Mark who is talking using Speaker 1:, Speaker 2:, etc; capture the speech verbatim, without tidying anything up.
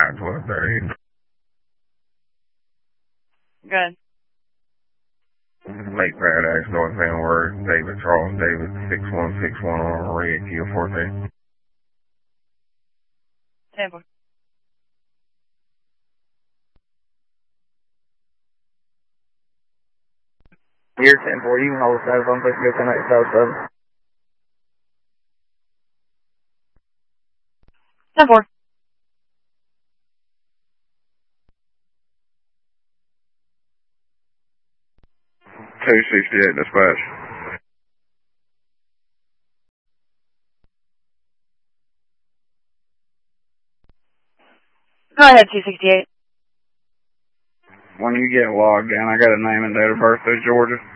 Speaker 1: nine twelve thirty.
Speaker 2: Good.
Speaker 1: Lake Paradise, North Van Word, David Charles David, six one six one on red, Kia fourteen.
Speaker 2: Tampa.
Speaker 3: Year ten four, you can hold the phone, please go connect to seven.
Speaker 2: ten four.
Speaker 1: two sixty-eight dispatch.
Speaker 2: Go ahead, two sixty-eight.
Speaker 3: When you get logged in, I got a name and date of birth, Georgia.